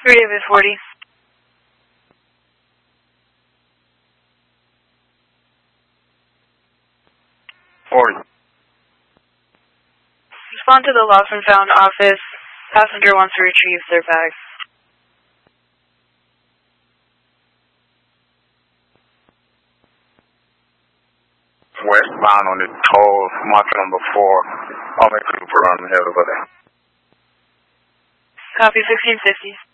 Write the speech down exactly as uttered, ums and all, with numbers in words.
David forty. forty. Respond to the lost and found office. Passenger wants to retrieve their bags. Westbound on the toll, mark number four. I'll make Cooper run ahead over there. Copy sixteen fifty.